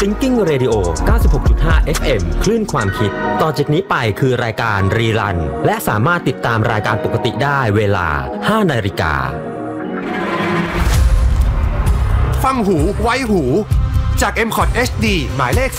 Thinking Radio 96.5 FM คลื่นความคิดต่อจากนี้ไปคือรายการรีรันและสามารถติดตามรายการปกติได้เวลา 5 นาฬิกาฟังหูไว้หูจาก MCOT HD หมายเลข 30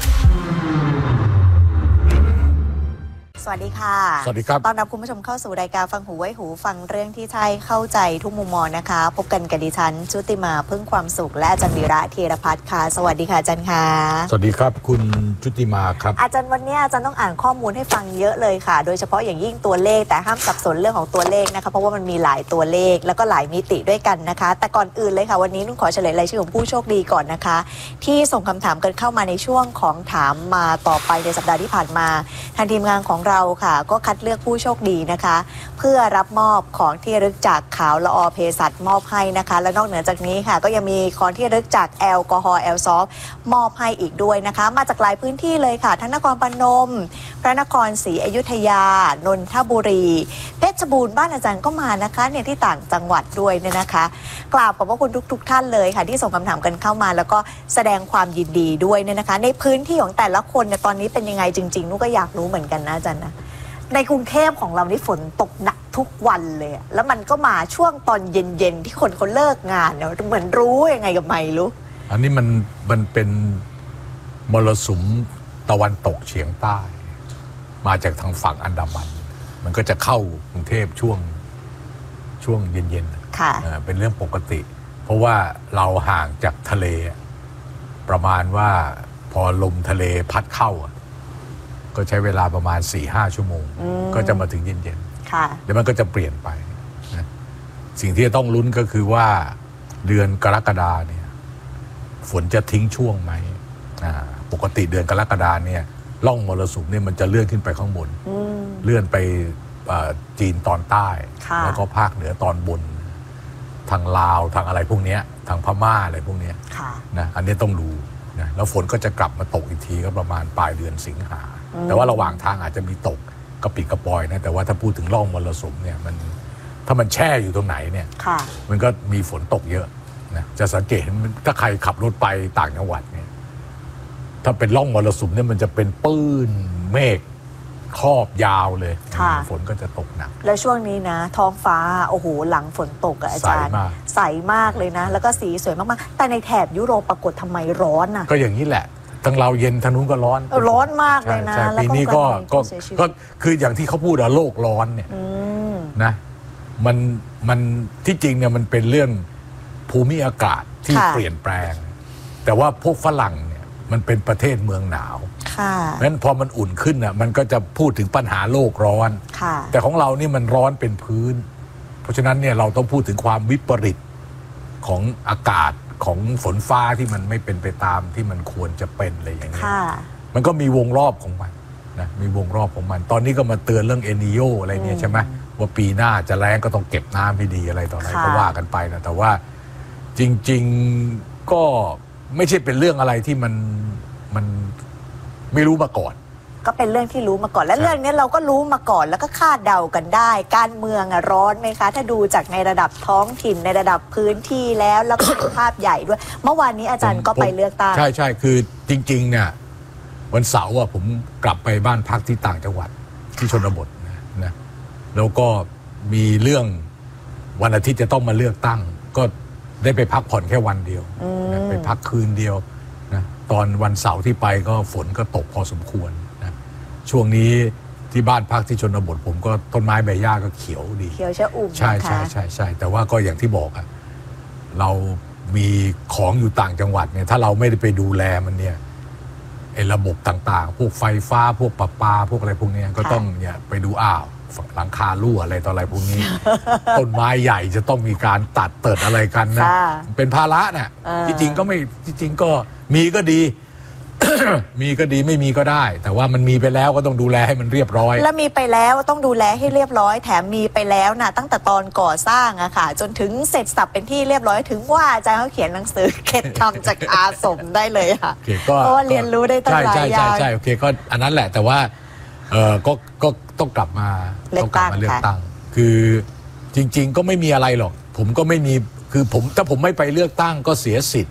สวัสดีค่ะสวัสดีครับต้อนรับคุณผู้ชมเข้าสู่รายการฟังหูไว้หูฟังเรื่องที่ใช่เข้าใจทุกมุมมองนะคะพบกันกับดิฉันชุติมาพึ่งความสุขและอาจารย์วีระธีรพัฒน์ค่ะสวัสดีค่ะอาจารย์ค่ะสวัสดีครับคุณชุติมาครับอาจารย์วันนี้อาจารย์ต้องอ่านข้อมูลให้ฟังเยอะเลยค่ะโดยเฉพาะอย่างยิ่งตัวเลขแต่ห้ามสับสนเรื่องของตัวเลขนะคะเพราะว่ามันมีหลายตัวเลขแล้วก็หลายมิติด้วยกันนะคะแต่ก่อนอื่นเลยค่ะวันนี้นุ่นขอเฉลยรายชื่อของผู้โชคดีก่อนนะคะที่ส่งคำถามกันเข้ามาในช่วงของถามมาต่อไปในสัปดาห์ที่ผ่านมาทางทีมงานของเราค่ะก็คัดเลือกผู้โชคดีนะคะเพื่อรับมอบของที่ระลึกจากขาวละอเภสัชมอบให้นะคะและนอกเหนือจากนี้ค่ะก็ยังมีของที่ระลึกจากแอลกอฮอล์แอลซอฟมอบให้อีกด้วยนะคะมาจากหลายพื้นที่เลยค่ะทั้งนครพนมพระนครศรีอยุธยานนทบุรีเพชรบูรณ์บ้านอาจารย์ก็มานะคะเนี่ยที่ต่างจังหวัดด้วยเนี่ยนะคะกราบขอบพระคุณทุกท่านเลยค่ะที่ส่งคำถามกันเข้ามาแล้วก็แสดงความยินดีด้วยเนี่ยนะคะในพื้นที่ของแต่ละคนเนี่ยตอนนี้เป็นยังไงจริงๆนุก็อยากรู้เหมือนกันนะอาจารย์นะในกรุงเทพของเรานี่ฝนตกหนักทุกวันเลยแล้วมันก็มาช่วงตอนเย็นๆที่คนเขาเลิกงานเนี่ยเหมือนรู้ยังไงกับไม่รู้อันนี้มันเป็นมรสุมตะวันตกเฉียงใต้มาจากทางฝั่งอันดามันมันก็จะเข้ากรุงเทพช่วงเย็นๆค่ะเป็นเรื่องปกติเพราะว่าเราห่างจากทะเลประมาณว่าพอลมทะเลพัดเข้าก็ใช้เวลาประมาณ 4-5 ชั่วโมงก็จะมาถึงเย็นๆเดี๋ยวมันก็จะเปลี่ยนไปนะสิ่งที่จะต้องลุ้นก็คือว่าเดือนกรกฎาเนี่ยฝนจะทิ้งช่วงไหมปกติเดือนกรกฎาเนี่ยร่องมรสุมเนี่ยมันจะเลื่อนขึ้นไปข้างบนเลื่อนไปจีนตอนใต้แล้วก็ภาคเหนือตอนบนทางลาวทางอะไรพวกนี้ทางพม่าอะไรพวกนี้นะอันนี้ต้องดูนะแล้วฝนก็จะกลับมาตกอีกทีก็ประมาณปลายเดือนสิงหาแต่ว่าระหว่างทางอาจจะมีตกกระปิกระปอยนะแต่ว่าถ้าพูดถึงร่องมรสุมเนี่ยมันถ้ามันแช่อยู่ตรงไหนเนี่ยมันก็มีฝนตกเยอะนะจะสังเกตถ้าใครขับรถไปต่างจังหวัดเนี่ยถ้าเป็นร่องมรสุมเนี่ยมันจะเป็นปื้นเมฆครอบยาวเลยฝนก็จะตกหนักแล้วช่วงนี้นะท้องฟ้าโอ้โหหลังฝนตกอาจารย์ใสมากเลยนะแล้วก็สีสวยมากๆแต่ในแถบยุโรปปรากฏทำไมร้อนก็อย่างนี้แหละทางเราเย็นทางนู้นก็ร้อนมากเลยนะปีนี้ก็คืออย่างที่เขาพูดโลกร้อนเนี่ยนะมันที่จริงเนี่ยมันเป็นเรื่องภูมิอากาศที่เปลี่ยนแปลงแต่ว่าพวกฝรั่งเนี่ยมันเป็นประเทศเมืองหนาวงั้นพอมันอุ่นขึ้นน่ะมันก็จะพูดถึงปัญหาโลกร้อนแต่ของเรานี่มันร้อนเป็นพื้นเพราะฉะนั้นเนี่ยเราต้องพูดถึงความวิปริตของอากาศของฝนฟ้าที่มันไม่เป็นไปตามที่มันควรจะเป็นอะไรอย่างนี้มันก็มีวงรอบของมันนะมีวงรอบของมันตอนนี้ก็มาเตือนเรื่องเอลนีโญอะไรเนี่ยใช่ไหมว่าปีหน้าจะแล้งก็ต้องเก็บน้ำให้ดีอะไรต่ออะไรก็ว่ากันไปนะแต่ว่าจริงๆก็ไม่ใช่เป็นเรื่องอะไรที่มันไม่รู้มาก่อนก็เป็นเรื่องที่รู้มาก่อนและเรื่องนี้เราก็รู้มาก่อนแล้วก็คาดเดากันได้การเมืองร้อนไหมคะถ้าดูจากในระดับท้องถิ่นในระดับพื้นที่แล้วก็เป็นภาพใหญ่ด้วยเมื่อวานนี้อาจารย์ก็ไปเลือกตั้งใช่คือจริงๆเนี่ยวันเสาร์ผมกลับไปบ้านพักที่ต่างจังหวัดที่ชนบทนะแล้วก็มีเรื่องวันอาทิตย์จะต้องมาเลือกตั้งก็ได้ไปพักผ่อนแค่วันเดียวไปพักคืนเดียวนะตอนวันเสาร์ที่ไปก็ฝนก็ตกพอสมควรช่วงนี้ที่บ้านพักที่ชนบทผมก็ต้นไม้ใบหญ้าก็เขียวดีเขียวชอุ่มใช่แต่ว่าก็อย่างที่บอกเรามีของอยู่ต่างจังหวัดเนี่ยถ้าเราไม่ได้ไปดูแลมันเนี่ยไอ้ระบบต่างๆพวกไฟฟ้าพวกประปาพวกอะไรพวกนี้ก็ต้องเนี่ยไปดูหลังคารั่วอะไรต่ออะไรพวกนี้ ต้นไม้ใหญ่จะต้องมีการตัดเติดอะไรกันนะเป็นภาระน่ะที่จริงก็มีก็ดี มีก็ดีไม่มีก็ได้แต่ว่ามันมีไปแล้วก็ต้องดูแลให้มันเรียบร้อยแล้วมีไปแล้วต้องดูแลให้เรียบร้อยแถมมีไปแล้วนะตั้งแต่ตอนก่อสร้างอะค่ะจนถึงเสร็จสับเป็นที่เรียบร้อยถึงว่าอาจารย์เขาเขียนหนังสือเข็ดทำจากอาสมได้เลยค่ะเพราะว่าเรียนรู้ได้ตั้งหลายอย่างใช่โอเคก็อันนั้นแหละแต่ว่าก็ต้องกลับมาเลือกตั้งคือจริงๆก็ไม่มีอะไรหรอกผมก็ไม่มีคือถ้าผมไม่ไปเลือกตั้งก็เสียสิทธิ์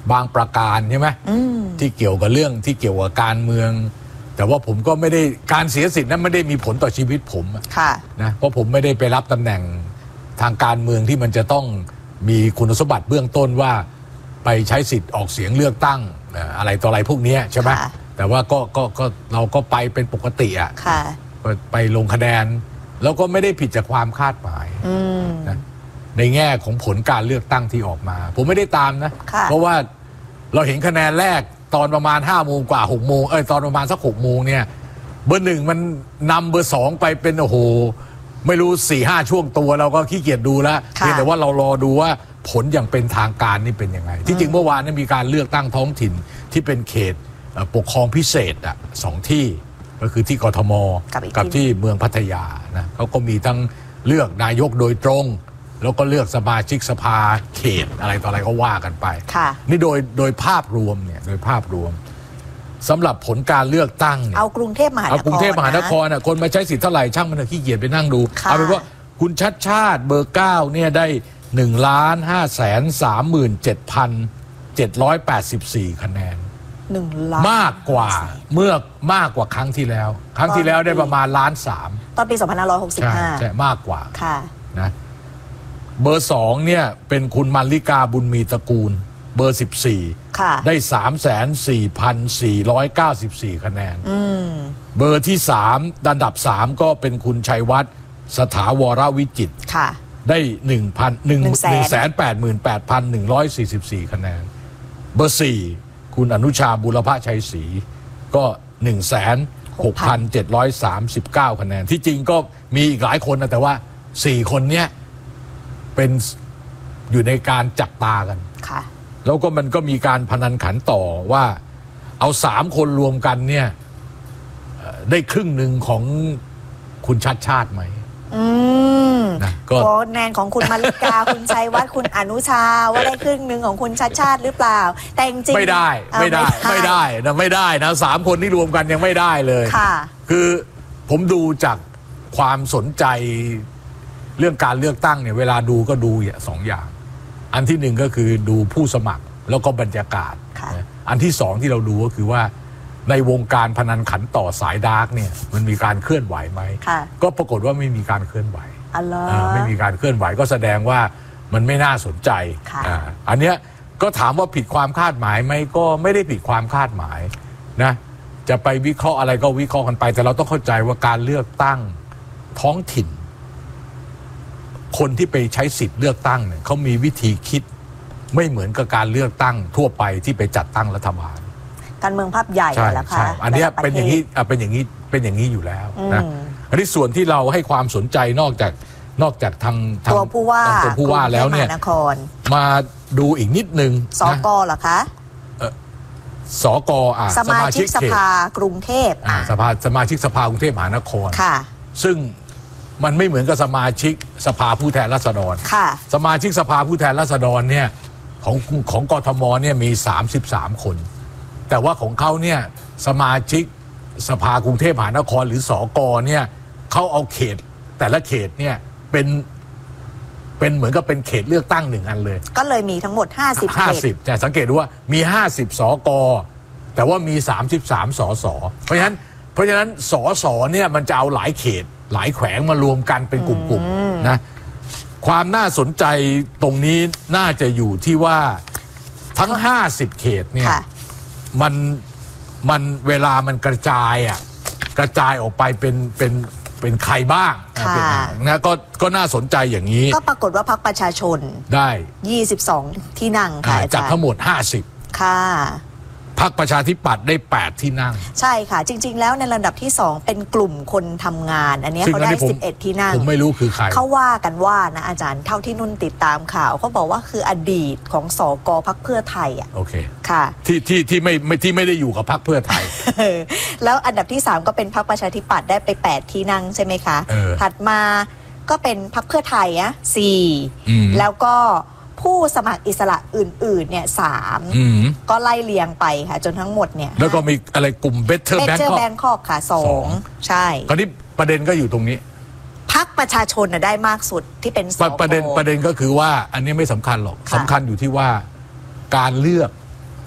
บางประการใช่ไหมที่เกี่ยวกับเรื่องที่เกี่ยวกับการเมืองแต่ว่าผมก็ไม่ได้การเสียสิทธิ์นั้นไม่ได้มีผลต่อชีวิตผมนะเพราะผมไม่ได้ไปรับตำแหน่งทางการเมืองที่มันจะต้องมีคุณสมบัติเบื้องต้นว่าไปใช้สิทธิ์ออกเสียงเลือกตั้งอะไรต่ออะไรพวกนี้ใช่ไหมแต่ว่าก็เราก็ไปเป็นปกติอ่ะไปลงคะแนนแล้วก็ไม่ได้ผิดจากความคาดหมายนะในแง่ของผลการเลือกตั้งที่ออกมาผมไม่ได้ตามนะเพราะว่าเราเห็นคะแนนแรกตอนประมาณ5 โมงกว่า6 โมงตอนประมาณสัก6 โมงเนี่ยเบอร์ 1มันนำเบอร์ 2ไปเป็นโอ้โหไม่รู้ 4-5 ช่วงตัวเราก็ขี้เกียจดูแล้วเพียงแต่ว่าเรารอดูว่าผลอย่างเป็นทางการนี่เป็นยังไงที่จริงเมื่อวานนี้มีการเลือกตั้งท้องถิ่นที่เป็นเขตปกครองพิเศษ2 ที่ก็คือที่กทมกับที่เมืองพัทยานะเขาก็มีทั้งเลือกนายกโดยตรงแล้วก็เลือกสมาชิกสภาเขตอะไรต่ออะไรก็ว่ากันไปนี่โดยภาพรวมเนี่ยโดยภาพรวมสำหรับผลการเลือกตั้งเนี่ยเอากรุงเทพมหานครคนมาใช้สิทธิ์เท่าไหร่ช่างมันขี้เกียจไปนั่งดูเอาเป็นว่าคุณชัดชาติเบอร์ 9เนี่ยได้ 1,537,784 คะแนนมากกว่าครั้งที่แล้วครั้งที่แล้วได้ประมาณ1,300,000ตอนปี2565 ใช่มากกว่านะเบอร์ 2เนี่ยเป็นคุณมัลลิกาบุญมีตระกูลเบอร์ 14ได้ 3,4,494 คะแนนเบอร์ที่3อันดับ3ก็เป็นคุณชัยวัฒน์สถาวรวิจิตรได้ 188,144 คะแนนเบอร์ 4คุณอนุชาบุรพชัยศรีก็ 1,6,739 คะแนนที่จริงก็มีอีกหลายคนนะแต่ว่า4 คนเนี้ยเป็นอยู่ในการจับตากันแล้วก็มันก็มีการพนันขันต่อว่าเอา3 คนรวมกันเนี่ยได้ครึ่งหนึ่งของคุณชัดชาติไหมนะก็แนนของคุณมาริกา คุณชัยวัฒน์คุณอนุชาว่าได้ครึ่งหนึ่งของคุณชัดชาติหรือเปล่าแต่จริงไม่ได้นะ3 คนที่รวมกันยังไม่ได้เลยคือผมดูจากความสนใจเรื่องการเลือกตั้งเนี่ยเวลาดูก็ดู2 อย่างอันที่1ก็คือดูผู้สมัครแล้วก็บรรยากาศอันที่2ที่เราดูก็คือว่าในวงการพนันขันต่อสายดาร์กเนี่ยมันมีการเคลื่อนไหวไหมก็ปรากฏว่าไม่มีการเคลื่อนไหวไม่มีการเคลื่อนไหวก็แสดงว่ามันไม่น่าสนใจอันเนี้ยก็ถามว่าผิดความคาดหมายไหมก็ไม่ได้ผิดความคาดหมายนะจะไปวิเคราะห์อะไรก็วิเคราะห์กันไปแต่เราต้องเข้าใจว่าการเลือกตั้งท้องถิ่นคนที่ไปใช้สิทธิ์เลือกตั้งเนี่ยเขามีวิธีคิดไม่เหมือนกับการเลือกตั้งทั่วไปที่ไปจัดตั้งรัฐบาลการเมืองภาพใหญ่แล้วค่ะอันนี้เป็นอย่างนี้อยู่แล้วนะอันนี้ส่วนที่เราให้ความสนใจนอกจากทางตัวผู้ว่าแล้วเนี่ยมาดูอีกนิดนึงสก.เหรอคะสก. สมาชิกสภากรุงเทพสมาชิกสภากรุงเทพมหานครซึ่งมันไม่เหมือนกับสมาชิกสภาผู้แทนราษฎรสมาชิกสภาผู้แทนราษฎรเนี่ยของกทมเนี่ยมี33 คนแต่ว่าของเขาเนี่ยสมาชิกสภากรุงเทพมหานครหรือสก.เนี่ยเขาเอาเขตแต่ละเขตเนี่ยเป็นเหมือนกับเป็นเขตเลือกตั้ง1 อันเลยก็เลยมีทั้งหมด50 แต่สังเกตดูว่ามี50 สก.แต่ว่ามี33 สส.เพราะฉะนั้นสส.เนี่ยมันจะเอาหลายเขตหลายแขวงมารวมกันเป็นกลุ่มๆนะความน่าสนใจตรงนี้น่าจะอยู่ที่ว่าทั้ง50 เขตเนี่ยมันเวลามันกระจายออกไปเป็นใครบ้างนะก็น่าสนใจอย่างนี้ก็ปรากฏว่าพรรคประชาชนได้ 22 ที่นั่งค่ะจากทั้งหมด50 ค่ะพรรคประชาธิปัตย์ได้8 ที่นั่งใช่ค่ะจริงๆแล้วในลำดับที่2เป็นกลุ่มคนทำงานอันนี้เขาได้11 ที่นั่งผมไม่รู้คือใครเขาว่ากันว่านะอาจารย์เท่าที่นุ่นติดตามข่าวเขาบอกว่าคืออดีตของสก.พรรคเพื่อไทยโอเคค่ะที่ไม่ได้อยู่กับพรรคเพื่อไทยแล้วอันดับที่3ก็เป็นพรรคประชาธิปัตย์ได้ไป8 ที่นั่งใช่ไหมคะถัดมาก็เป็นพรรคเพื่อไทย4แล้วก็ผู้สมัครอิสระอื่นๆเนี่ย3ก็ไล่เรียงไปค่ะจนทั้งหมดเนี่ยแล้วก็มีอะไรกลุ่ม Better Bangkok ค่ะ2ใช่คราวนี้ประเด็นก็อยู่ตรงนี้พรรคประชาชนได้มากสุดที่เป็นประเด็นก็คือว่าอันนี้ไม่สำคัญหรอกสำคัญอยู่ที่ว่าการเลือก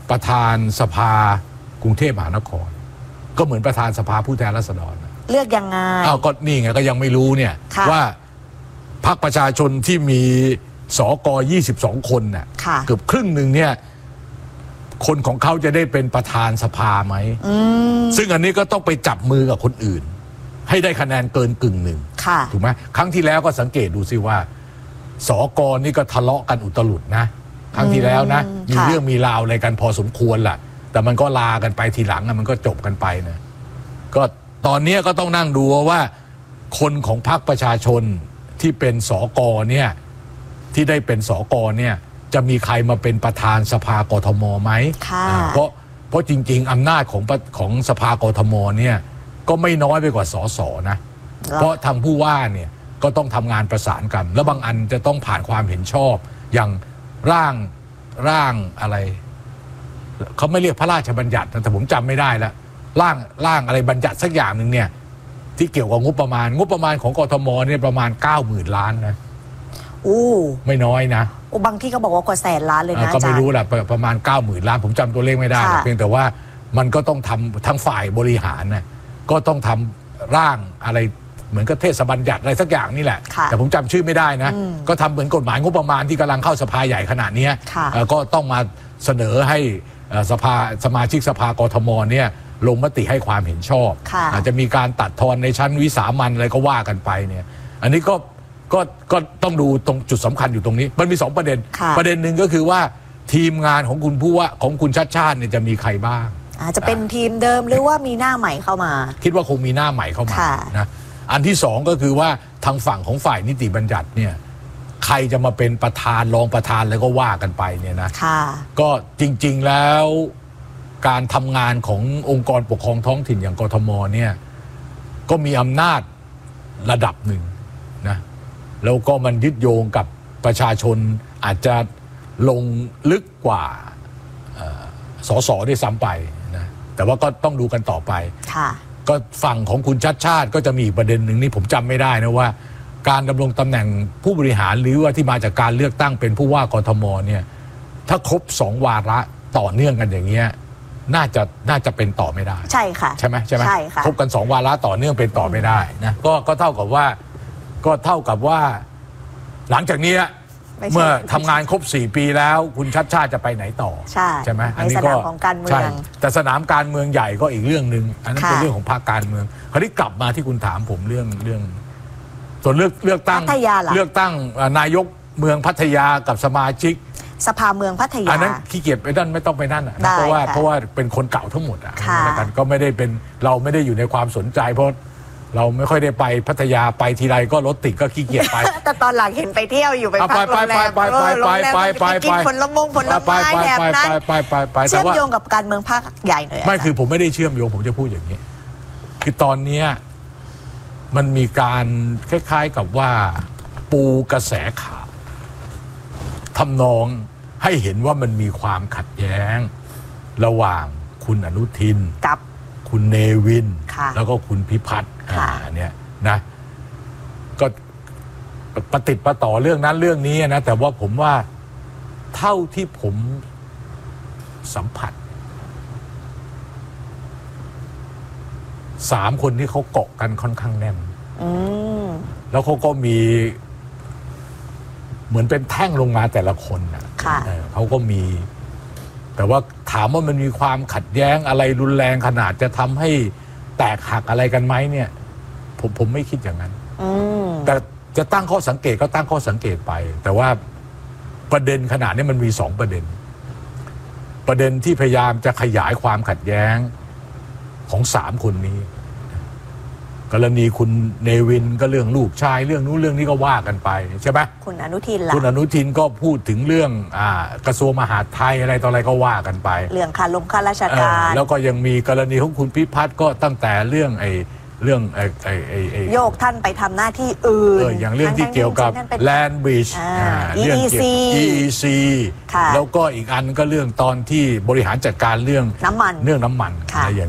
ประธานสภากรุงเทพมหานครก็เหมือนประธานสภาผู้แทนราษฎรเลือกยังไงก็นี่ไงก็ยังไม่รู้เนี่ยว่าพรรคประชาชนที่มีสก22 คนน่ะเกือบครึ่งหนึ่งเนี่ยคนของเขาจะได้เป็นประธานสภาไหมซึ่งอันนี้ก็ต้องไปจับมือกับคนอื่นให้ได้คะแนนเกินกึ่งหนึ่งถูกไหมครั้งที่แล้วก็สังเกตดูสิว่าสกนี่ก็ทะเลาะกันอุตลุดนะครั้งที่แล้วนะมีเรื่องมีราวอะไรกันพอสมควรล่ะแต่มันก็ลากันไปทีหลังมันก็จบกันไปนะก็ตอนนี้ก็ต้องนั่งดูว่าคนของพรรคประชาชนที่เป็นสกเนี่ยที่ได้เป็นสกเนี่ยจะมีใครมาเป็นประธานสภากทมไหมเพราะจริงๆอำนาจของสภากทมเนี่ยก็ไม่น้อยไปกว่าสสนะเพราะทางผู้ว่าเนี่ยก็ต้องทำงานประสานกันแล้วบางอันจะต้องผ่านความเห็นชอบอย่างร่างอะไรเขาไม่เรียกพระราชบัญญัติแต่ผมจำไม่ได้แล้วร่างอะไรบัญญัติสักอย่างหนึ่งเนี่ยที่เกี่ยวกับงบประมาณของกทมเนี่ยประมาณ 90,000 ล้านนะไม่น้อยนะบางที่เขาบอกว่ากว่า100,000 ล้านเลยนะก็ไม่รู้แหละประมาณ 90,000 ล้านผมจำตัวเลขไม่ได้เพียงแต่ว่ามันก็ต้องทำทั้งฝ่ายบริหารนะก็ต้องทำร่างอะไรเหมือนกับเทศบัญญัติอะไรสักอย่างนี่แหละแต่ผมจำชื่อไม่ได้นะก็ทำเหมือนกฎหมายงบประมาณที่กำลังเข้าสภาใหญ่ขนาดนี้ก็ต้องมาเสนอให้สมาชิกสภากทมเนี่ยลงมติให้ความเห็นชอบอาจจะมีการตัดทอนในชั้นวิสามัญอะไรก็ว่ากันไปเนี่ยอันนี้ก็ต้องดูตรงจุดสำคัญอยู่ตรงนี้มันมี2ประเด็นหนึ่งก็คือว่าทีมงานของคุณผู้ว่าของคุณชัชชาติเนี่ยจะมีใครบ้างจะเป็นทีมเดิมหรือว่ามีหน้าใหม่เข้ามาคิดว่าคงมีหน้าใหม่เข้ามานะอันที่2ก็คือว่าทางฝั่งของฝ่ายนิติบัญญัติเนี่ยใครจะมาเป็นประธานรองประธานแล้วก็ว่ากันไปเนี่ยนะก็จริงๆแล้วการทำงานขององค์กรปกครองท้องถิ่นอย่างกทมเนี่ยก็มีอำนาจระดับหนึ่งนะแล้วก็มันยึดโยงกับประชาชนอาจจะลงลึกกว่าสสได้ซ้ำไปนะแต่ว่าก็ต้องดูกันต่อไปก็ฝั่งของคุณชัชชาติก็จะมีประเด็นหนึ่งนี่ผมจำไม่ได้นะว่าการดำรงตำแหน่งผู้บริหารหรือว่าที่มาจากการเลือกตั้งเป็นผู้ว่ากทมเนี่ยถ้าครบ2 วาระต่อเนื่องกันอย่างเงี้ยน่าจะเป็นต่อไม่ได้ใช่ค่ะใช่ไหมครบกัน2 วาระต่อเนื่องเป็นต่อไม่ได้นะก็เท่ากับว่าหลังจากนี้เมื่อทำงานครบ4 ปีแล้วคุณชัชชาติจะไปไหนต่อใช่ไหมอันนี้ก็สนามของการเมืองแต่สนามการเมืองใหญ่ก็อีกเรื่องนึงอันนั้นเป็นเรื่องของพรรคการเมืองคราวนี้กลับมาที่คุณถามผมเรื่องส่วนเลือกตั้งนายกเมืองพัทยากับสมาชิกสภาเมืองพัทยาอันนั้นขี้เกียจไปนั่นไม่ต้องไปนั่นเพราะว่าเป็นคนเก่าทั้งหมดกันก็ไม่ได้เป็นเราไม่ได้อยู่ในความสนใจเพราะเราไม่ค่อยได้ไปพัทยาไปทีไรก็รถติดก็ขี้เกียจไปแต่ตอนหลังเห็นไปเที่ยวอยู่ไปพักโรงแรมไปกินผลไม้แถบนั้นเชื่อมโยงกับการเมืองภาคใหญ่เลยไม่คือผมไม่ได้เชื่อมโยงผมจะพูดอย่างนี้คือตอนนี้มันมีการคล้ายๆกับว่าปูกระแสข่าวทำนองให้เห็นว่ามันมีความขัดแย้งระหว่างคุณอนุทินกับคุณเนวินแล้วก็คุณพิพัฒน์เนี่ยนะก็ปฏิปต่อเรื่องนั้นเรื่องนี้นะแต่ว่าผมว่าเท่าที่ผมสัมผัส3 คนที่เขาเกาะกันค่อนข้างแน่นแล้วเขาก็มีเหมือนเป็นแท่งลงมาแต่ละคนนะเขาก็มีแต่ว่าถามว่ามันมีความขัดแย้งอะไรรุนแรงขนาดจะทำให้แตกหักอะไรกันไหมเนี่ยผมไม่คิดอย่างนั้นแต่จะตั้งข้อสังเกตก็ตั้งข้อสังเกตไปแต่ว่าประเด็นขนาดนี้มันมี2 ประเด็นที่พยายามจะขยายความขัดแย้งของ3 คนนี้กรณีคุณเนวินก็เรื่องลูกชายเรื่องนู้นเรื่องนี้ก็ว่ากันไปใช่ไหมคุณอนุทินล่ะคุณอนุทินก็พูดถึงเรื่องกระทรวงมหาดไทยอะไรต่ออะไรก็ว่ากันไปเรื่องข้าราชการแล้วก็ยังมีกรณีของคุณพิพัฒน์ก็ตั้งแต่เรื่องโยกท่านไปทำหน้าที่อื่นอย่างเรื่องที่เกี่ยวกับแลนด์บริดจ์เรื่อง EEC แล้วก็อีกอันก็เรื่องตอนที่บริหารจัดการเรื่องน้ำมันอะไรอย่าง